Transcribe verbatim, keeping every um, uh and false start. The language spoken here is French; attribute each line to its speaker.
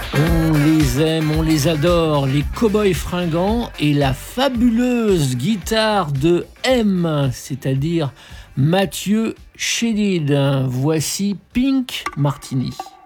Speaker 1: On les aime, on les adore, les cow-boys fringants et la fabuleuse guitare de M, c'est-à-dire Mathieu Chédid. Voici Pink Martini.